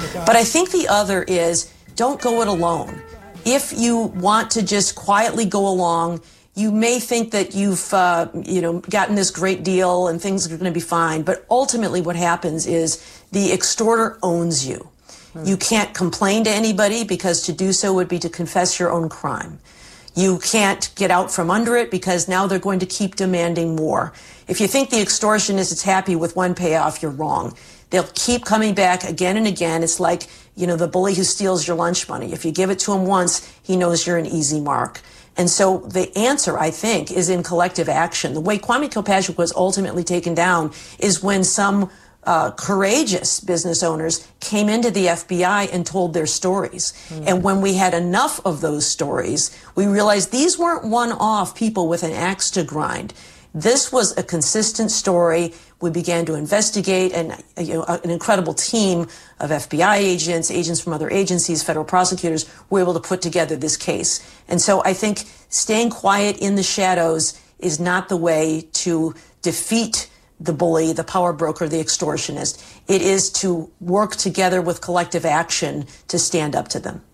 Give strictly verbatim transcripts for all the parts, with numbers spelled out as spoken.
But I think the other is don't go it alone. If you want to just quietly go along, you may think that you've, uh, you know, gotten this great deal and things are going to be fine. But ultimately what happens is the extorter owns you. Hmm. You can't complain to anybody because to do so would be to confess your own crime. You can't get out from under it because now they're going to keep demanding more. If you think the extortionist is happy with one payoff, you're wrong. They'll keep coming back again and again. It's like, you know, the bully who steals your lunch money. If you give it to him once, he knows you're an easy mark. And so the answer, I think, is in collective action. The way Kwame Kilpatrick was ultimately taken down is when some uh, courageous business owners came into the F B I and told their stories. Mm. And when we had enough of those stories, we realized these weren't one-off people with an axe to grind. This was a consistent story. We began to investigate, and you know, an incredible team of F B I agents, agents from other agencies, federal prosecutors were able to put together this case. And so I think staying quiet in the shadows is not the way to defeat the bully, the power broker, the extortionist. It is to work together with collective action to stand up to them.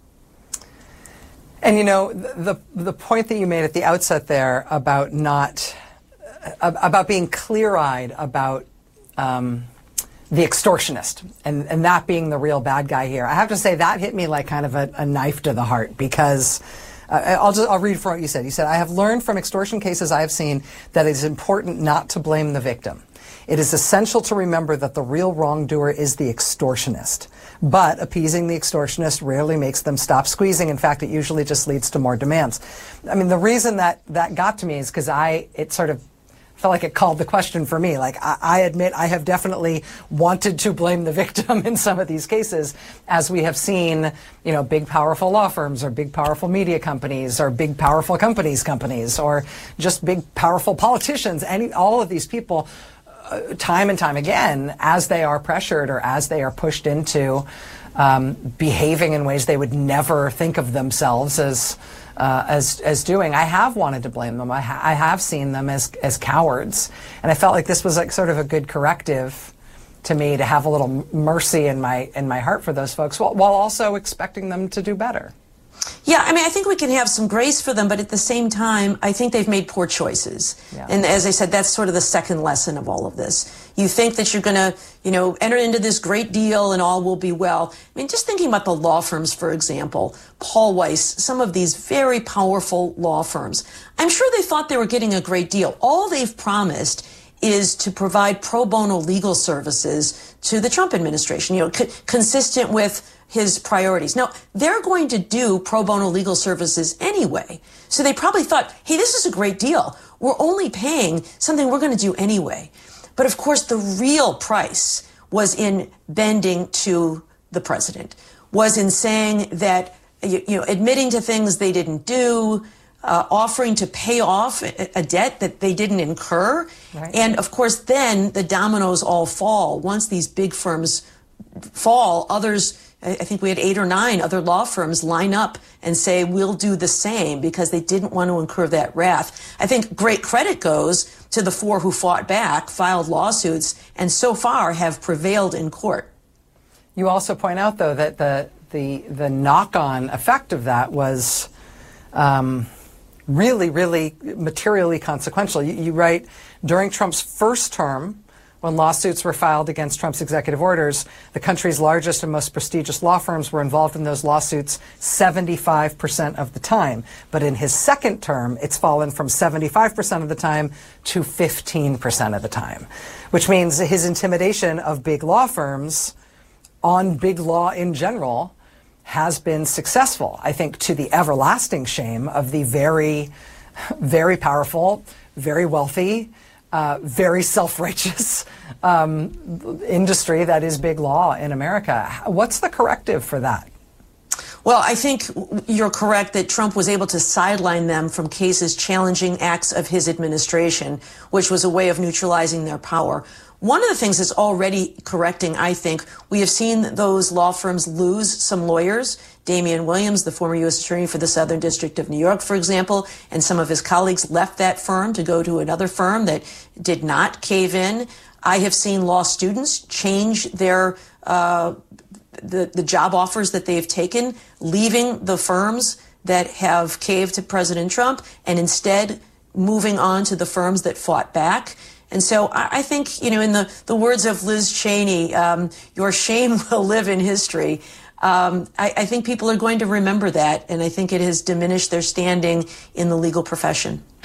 And you know, the the point that you made at the outset there about not about being clear-eyed about um, the extortionist and, and that being the real bad guy here. I have to say that hit me like kind of a, a knife to the heart because uh, I'll just I'll read from what you said. You said, "I have learned from extortion cases I have seen that it is important not to blame the victim. It is essential to remember that the real wrongdoer is the extortionist. But appeasing the extortionist rarely makes them stop squeezing. In fact, it usually just leads to more demands." I mean, the reason that that got to me is because I it sort of felt like it called the question for me. Like, I, I admit I have definitely wanted to blame the victim in some of these cases, as we have seen, you know, big, powerful law firms or big, powerful media companies or big, powerful companies, companies, or just big, powerful politicians. Any, all of these people, uh, time and time again, as they are pressured or as they are pushed into um, behaving in ways they would never think of themselves as Uh, as as doing. I have wanted to blame them. I, ha I have seen them as as cowards, and I felt like this was like sort of a good corrective to me to have a little mercy in my in my heart for those folks, while, while also expecting them to do better. Yeah, I mean, I think we can have some grace for them, but at the same time, I think they've made poor choices. Yeah. And as I said, that's sort of the second lesson of all of this. You think that you're going to, you know, enter into this great deal and all will be well. I mean, just thinking about the law firms, for example, Paul Weiss, some of these very powerful law firms, I'm sure they thought they were getting a great deal. All they've promised is to provide pro bono legal services to the Trump administration, you know, co consistent with his priorities. Now, they're going to do pro bono legal services anyway. So they probably thought, hey, this is a great deal. We're only paying something we're going to do anyway. But of course, the real price was in bending to the president, was in saying that, you, you know, admitting to things they didn't do, Uh, offering to pay off a, a debt that they didn't incur. Right. And of course, then the dominoes all fall. Once these big firms fall, others, I think we had eight or nine other law firms line up and say, we'll do the same because they didn't want to incur that wrath. I think great credit goes to the four who fought back, filed lawsuits, and so far have prevailed in court. You also point out, though, that the, the, the knock-on effect of that was um, really, really materially consequential. You, you write, during Trump's first term, when lawsuits were filed against Trump's executive orders, the country's largest and most prestigious law firms were involved in those lawsuits seventy-five percent of the time. But in his second term, it's fallen from seventy-five percent of the time to fifteen percent of the time, which means his intimidation of big law firms on big law in general has been successful, I think, to the everlasting shame of the very, very powerful, very wealthy, uh, very self-righteous um, industry that is big law in America. What's the corrective for that? Well, I think you're correct that Trump was able to sideline them from cases challenging acts of his administration, which was a way of neutralizing their power. One of the things that's already correcting, I think, we have seen those law firms lose some lawyers. Damian Williams, the former U S attorney for the Southern District of New York, for example, and some of his colleagues left that firm to go to another firm that did not cave in. I have seen law students change their uh, the, the job offers that they've taken, leaving the firms that have caved to President Trump and instead moving on to the firms that fought back. And so I, I think, you know, in the, the words of Liz Cheney, um, your shame will live in history. Um, I, I think people are going to remember that, and I think it has diminished their standing in the legal profession.